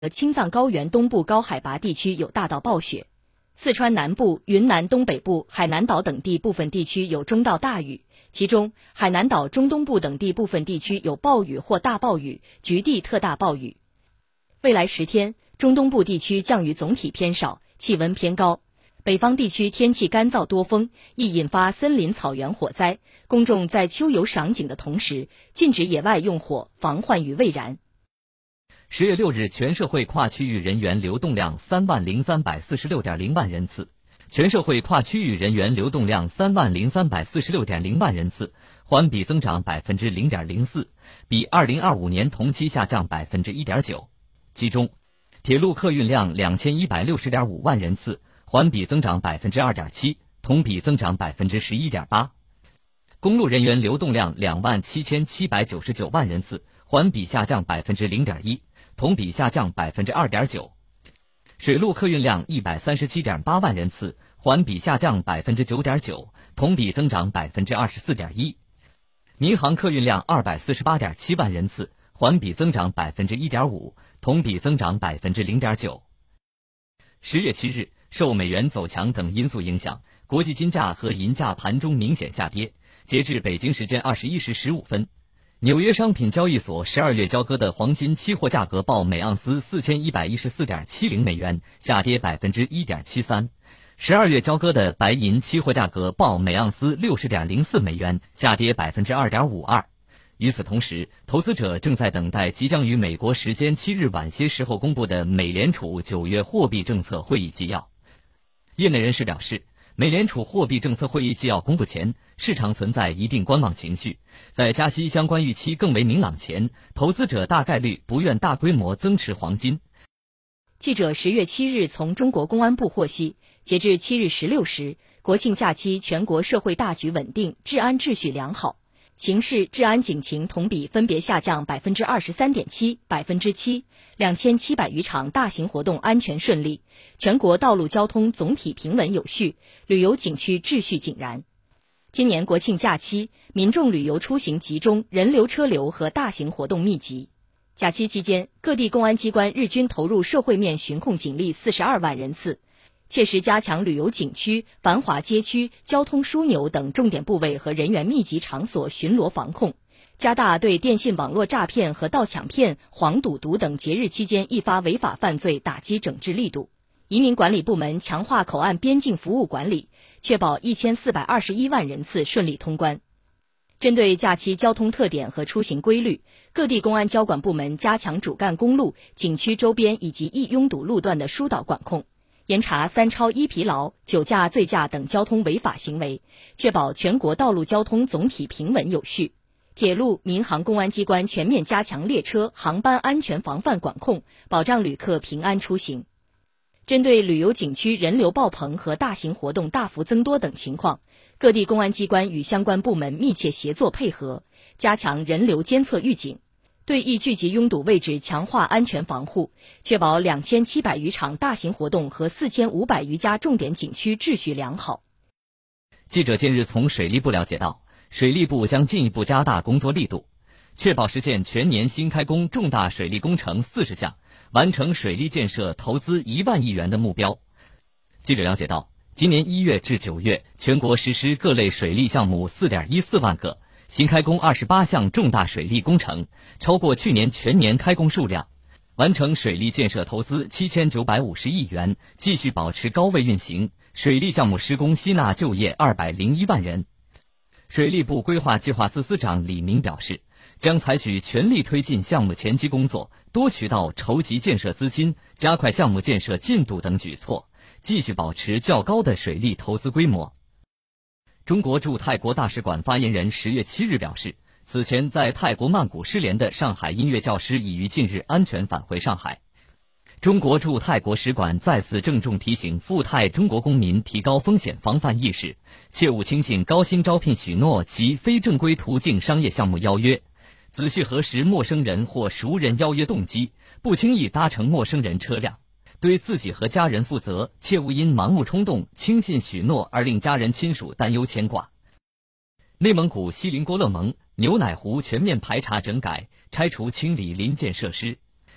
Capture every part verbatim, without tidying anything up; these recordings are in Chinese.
青藏高原东部高海拔地区有大到暴雪，四川南部、云南东北部、海南岛等地部分地区有中到大雨，其中海南岛中东部等地部分地区有暴雨或大暴雨，局地特大暴雨。未来十天，中东部地区降雨总体偏少，气温偏高。北方地区天气干燥多风，易引发森林草原火灾。公众在秋游赏景的同时，禁止野外用火，防患于未然。 十月六日，全社会跨区域人员流动量三万零三百四十六点零万人次，全社会跨区域人员流动量三万零三百四十六点零万人次，环比增长百分之零点零四，比二零二五年同期下降百分之一点九。其中，铁路客运量两千一百六十点五万人次，环比增长百分之二点七，同比增长百分之十一点八。公路人员流动量两万七千七百九十九万人次，环比下降百分之零点一。同比下降百分之二点九，水路客运量一百三十七点八万人次，环比下降百分之九点九，同比增长百分之二十四点一。民航客运量二百四十八点七万人次，环比增长百分之一点五，同比增长百分之零点九。十月七日，受美元走强等因素影响，国际金价和银价盘中明显下跌。截至北京时间二十一时十五分。纽约商品交易所十二月交割的黄金期货价格报每盎司四千一百一十四点七零美元，下跌百分之一点七三。十二月交割的白银期货价格报每盎司六十点零四美元，下跌百分之二点五二。与此同时，投资者正在等待即将于美国时间七日晚些时候公布的美联储九月货币政策会议纪要。业内人士表示，美联储货币政策会议纪要公布前，市场存在一定观望情绪，在加息相关预期更为明朗前，投资者大概率不愿大规模增持黄金。 记者十月七日从中国公安部获悉，截至七日十六时，国庆假期全国社会大局稳定，治安秩序良好。刑事治安警情同比分别下降百分之二十三点七、百分之七，两千七百余场大型活动安全顺利，全国道路交通总体平稳有序，旅游景区秩序井然。今年国庆假期，民众旅游出行集中，人流车流和大型活动密集。假期期间，各地公安机关日均投入社会面巡控警力四十二万人次，切实加强旅游景区、繁华街区、交通枢纽等重点部位和人员密集场所巡逻防控，加大对电信网络诈骗和盗抢骗、黄赌毒等节日期间易发违法犯罪打击整治力度。移民管理部门强化口岸边境服务管理，确保一千四百二十一万人次顺利通关。针对假期交通特点和出行规律，各地公安交管部门加强主干公路、景区周边以及易拥堵路段的疏导管控，严查三超一疲劳、酒驾、醉驾等交通违法行为，确保全国道路交通总体平稳有序。铁路、民航公安机关全面加强列车、航班安全防范管控，保障旅客平安出行。针对旅游景区人流爆棚和大型活动大幅增多等情况，各地公安机关与相关部门密切协作配合，加强人流监测预警，对易聚集拥堵位置强化安全防护，确保两千七百余场大型活动和四千五百余家重点景区秩序良好。 记者近日从水利部了解到，水利部将进一步加大工作力度，确保实现全年新开工重大水利工程四十项，完成水利建设投资一万亿元的目标。记者了解到，今年一月至九月，全国实施各类水利项目 四点一四万个，新开工二十八项重大水利工程，超过去年全年开工数量，完成水利建设投资七千九百五十亿元，继续保持高位运行，水利项目施工吸纳就业二百零一万人。水利部规划计划司司长李明表示，将采取全力推进项目前期工作、多渠道筹集建设资金、加快项目建设进度等举措，继续保持较高的水利投资规模。中国驻泰国大使馆发言人十月七日表示，此前在泰国曼谷失联的上海音乐教师已于近日安全返回上海。中国驻泰国使馆再次郑重提醒赴泰中国公民提高风险防范意识，切勿轻信高薪招聘许诺及非正规途径商业项目邀约，仔细核实陌生人或熟人邀约动机，不轻易搭乘陌生人车辆，对自己和家人负责，切勿因盲目冲动、轻信许诺而令家人亲属担忧牵挂。内蒙古锡林郭勒盟牛奶湖全面排查整改，拆除清理临建设施。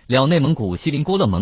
了内蒙古锡林郭勒盟